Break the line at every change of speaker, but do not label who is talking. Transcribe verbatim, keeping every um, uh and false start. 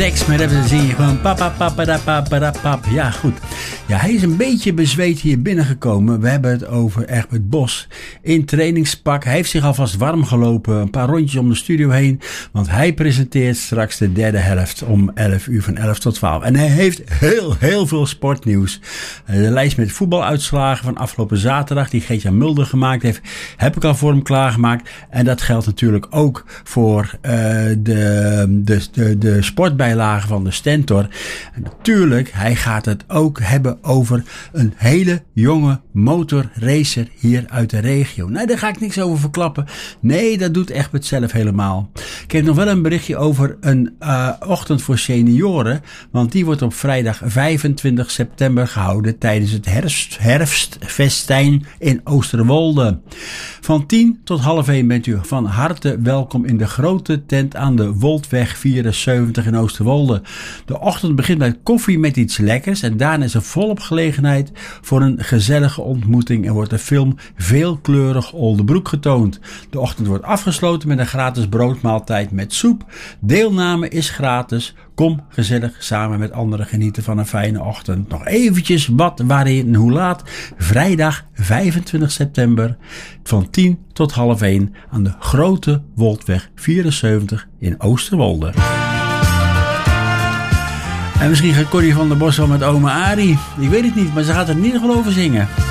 tekst, maar dan zing je gewoon papa, papa, da, papa, da, pap. Ja, goed. Ja, hij is een beetje bezweet hier binnengekomen. We hebben het over Egbert Bos in trainingspak. Hij heeft zich alvast warm gelopen, een paar rondjes om de studio heen, want hij presenteert straks de derde helft om elf uur van elf tot twaalf. En hij heeft heel, heel veel sportnieuws. De lijst met voetbaluitslagen van afgelopen zaterdag, die Geert-Jan Mulder gemaakt heeft, heb ik al voor hem klaargemaakt. En dat geldt natuurlijk ook voor uh, de, de, de, de sportbijlagen van de Stentor. En natuurlijk, hij gaat het ook hebben over een hele jonge motorracer hier uit de regio. Nou, daar ga ik niks over verklappen. Nee, dat doet Egbert zelf helemaal. Ik heb nog wel een berichtje over een uh, ochtend voor senioren, want die wordt op vrijdag vijfentwintig september gehouden tijdens het herfst, herfstfestijn in Oosterwolde. Van tien tot half één bent u van harte welkom in de grote tent aan de Woldweg vierenzeventig in Oosterwolde. De ochtend begint met koffie met iets lekkers en daarna is er volop gelegenheid voor een gezellige ontmoeting en wordt de film Veelkleurig Oldebroek getoond. De ochtend wordt afgesloten met een gratis broodmaaltijd met soep. Deelname is gratis. Kom gezellig samen met anderen genieten van een fijne ochtend. Nog eventjes wat, waarin en hoe laat. Vrijdag vijfentwintig september van tien tot half één aan de Grote Woldweg vierenzeventig in Oosterwolde. En misschien gaat Corrie van der Bos wel met oma Arie. Ik weet het niet, maar ze gaat er in ieder geval over zingen.